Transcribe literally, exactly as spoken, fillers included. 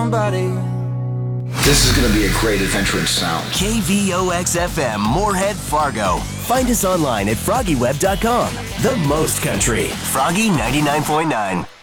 somebody. This is going to be a great adventure in sound. K V O X F M, Moorhead, Fargo. Find us online at froggy web dot com. The most country. Froggy ninety-nine point nine.